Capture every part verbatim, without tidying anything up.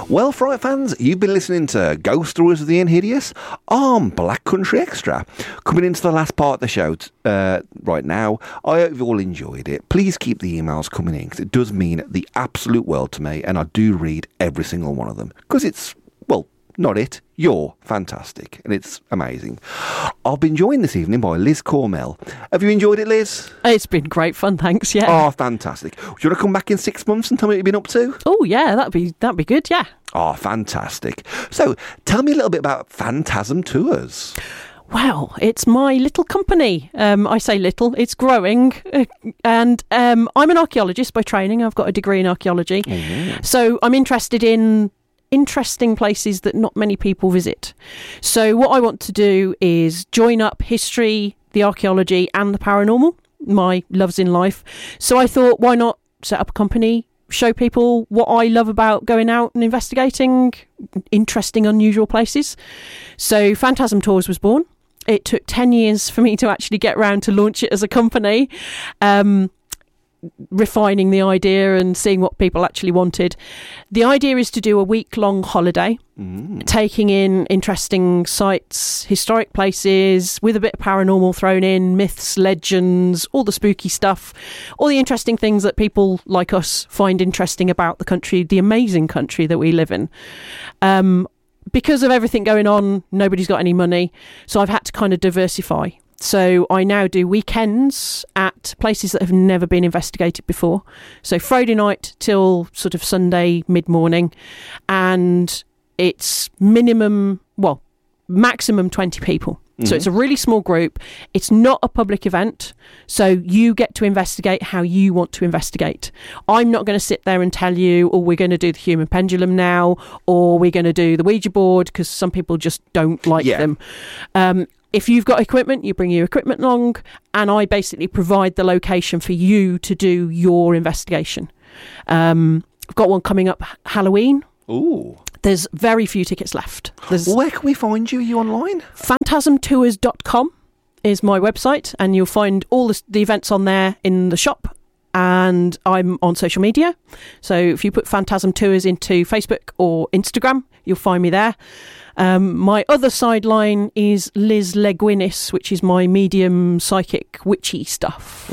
Well, Fright fans, you've been listening to Ghost Stories of the Inhidious on Black Country Extra. Coming into the last part of the show uh, right now, I hope you all enjoyed it. Please keep the emails coming in, because it does mean the absolute world to me, and I do read every single one of them, because it's, well, not it, you're fantastic, and it's amazing. I've been joined this evening by Liz Cormel. Have you enjoyed it, Liz? It's been great fun, thanks, yeah. Oh, fantastic. Do you want to come back in six months and tell me what you've been up to? Oh, yeah, that'd be that'd be good, yeah. Oh, fantastic. So, tell me a little bit about Phantasm Tours. Well, it's my little company. Um, I say little, it's growing. And um, I'm an archaeologist by training. I've got a degree in archaeology. Mm-hmm. So I'm interested in interesting places that not many people visit. So what I want to do is join up history, the archaeology and the paranormal, my loves in life. So I thought, why not set up a company, show people what I love about going out and investigating interesting, unusual places. So Phantasm Tours was born. It took ten years for me to actually get round to launch it as a company. Um, refining the idea and seeing what people actually wanted. The idea is to do a week-long holiday, mm. taking in interesting sites, historic places, with a bit of paranormal thrown in, myths, legends, all the spooky stuff, all the interesting things that people like us find interesting about the country, the amazing country that we live in. Um, because of everything going on, nobody's got any money, so I've had to kind of diversify. So I now do weekends at places that have never been investigated before. So Friday night till sort of Sunday mid-morning. And it's minimum, well, maximum twenty people. Mm-hmm. So it's a really small group. It's not a public event. So you get to investigate how you want to investigate. I'm not going to sit there and tell you, oh, we're going to do the human pendulum now, or we're going to do the Ouija board, because some people just don't like yeah. them. Um, If you've got equipment, you bring your equipment along, and I basically provide the location for you to do your investigation. Um, I've got one coming up Halloween. Ooh. There's very few tickets left. There's Where can we find you? Are you online? phantasm tours dot com is my website, and you'll find all the, the events on there in the shop. And I'm on social media. So if you put Phantasm Tours into Facebook or Instagram, you'll find me there. Um, my other sideline is Liz Legwinis, which is my medium psychic witchy stuff.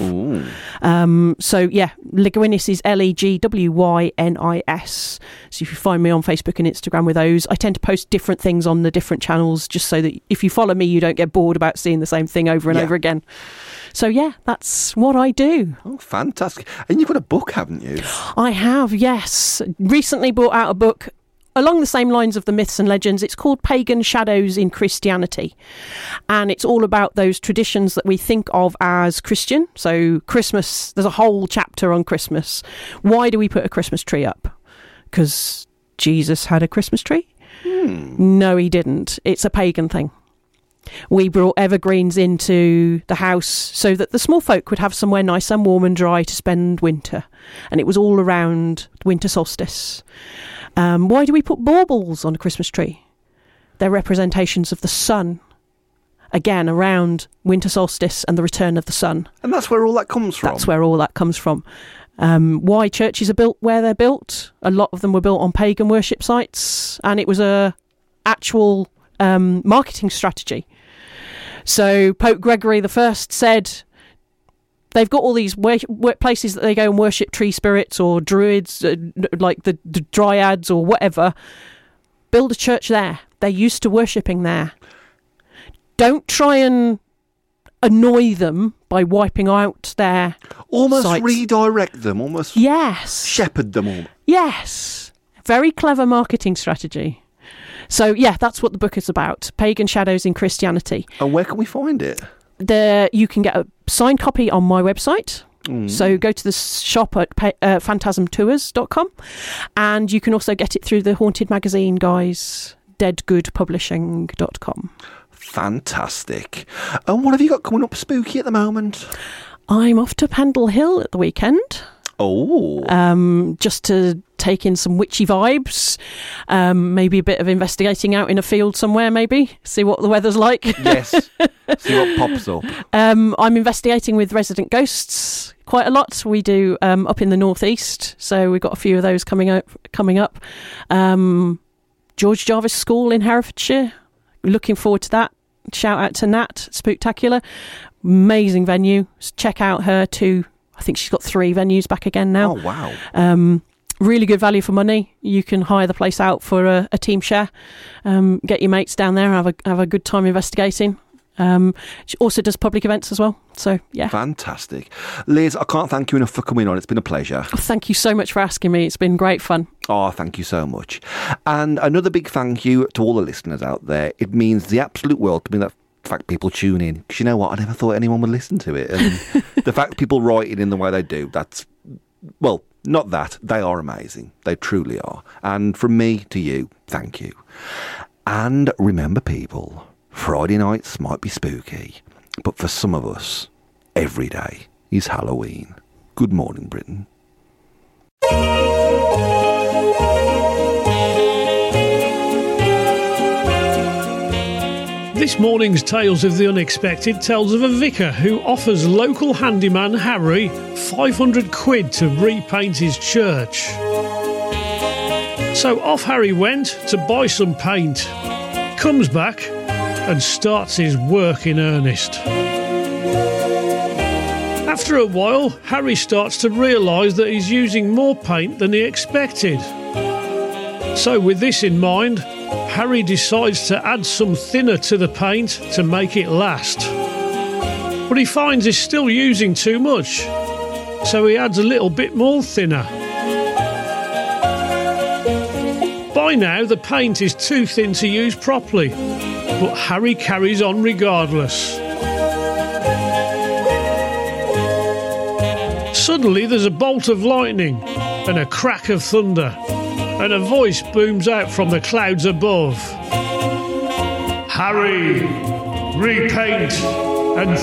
Um, so yeah, Legwinis is L E G W Y N I S. So if you find me on Facebook and Instagram with those, I tend to post different things on the different channels, just so that if you follow me, you don't get bored about seeing the same thing over and yeah. over again. So yeah, that's what I do. Oh, fantastic. And you've got a book, haven't you? I have, yes. Recently brought out a book along the same lines of the myths and legends. It's called Pagan Shadows in Christianity. And it's all about those traditions that we think of as Christian. So Christmas, there's a whole chapter on Christmas. Why do we put a Christmas tree up? Because Jesus had a Christmas tree? Hmm. No, he didn't. It's a pagan thing. We brought evergreens into the house so that the small folk would have somewhere nice and warm and dry to spend winter. And it was all around winter solstice. Um, why do we put baubles on a Christmas tree? They're representations of the sun. Again, around winter solstice and the return of the sun. And that's where all that comes from? That's where all that comes from. Um, why churches are built where they're built? A lot of them were built on pagan worship sites. And it was a actual um, marketing strategy. So Pope Gregory the First said they've got all these wa- wa- places that they go and worship tree spirits or druids, uh, like the, the dryads or whatever. Build a church there. They're used to worshipping there. Don't try and annoy them by wiping out their Almost sites. Redirect them, almost yes. shepherd them all. Yes. Very clever marketing strategy. So, yeah, that's what the book is about. Pagan Shadows in Christianity. And where can we find it? There, you can get a signed copy on my website. Mm. So go to the shop at uh, phantasm tours dot com. And you can also get it through the Haunted Magazine guys, dead good publishing dot com. Fantastic. And what have you got coming up spooky at the moment? I'm off to Pendle Hill at the weekend. Oh. Um, just to take in some witchy vibes. Um, maybe a bit of investigating out in a field somewhere, maybe. See what the weather's like. Yes. See what pops up. Um, I'm investigating with resident ghosts quite a lot. We do um, up in the northeast, so we've got a few of those coming up. Coming up. Um, George Jarvis School in Herefordshire. Looking forward to that. Shout out to Nat, Spooktacular. Amazing venue. Check out her two. I think she's got three venues back again now. Oh, wow. Um, really good value for money. You can hire the place out for a, a team share. Um, get your mates down there, have a have a good time investigating. Um, she also does public events as well. So, yeah. Fantastic. Liz, I can't thank you enough for coming on. It's been a pleasure. Oh, thank you so much for asking me. It's been great fun. Oh, thank you so much. And another big thank you to all the listeners out there. It means the absolute world to me that the fact people tune in. Because you know what? I never thought anyone would listen to it. And the fact people write it in the way they do, that's, well, not that. They are amazing. They truly are. And from me to you, thank you. And remember, people, Friday nights might be spooky, but for some of us, every day is Halloween. Good morning, Britain. This morning's Tales of the Unexpected tells of a vicar who offers local handyman Harry five hundred quid to repaint his church. So off Harry went to buy some paint, comes back and starts his work in earnest. After a while, Harry starts to realise that he's using more paint than he expected. So with this in mind, Harry decides to add some thinner to the paint to make it last. But he finds he's still using too much, so he adds a little bit more thinner. By now, the paint is too thin to use properly, but Harry carries on regardless. Suddenly there's a bolt of lightning and a crack of thunder, and a voice booms out from the clouds above. Harry, repaint and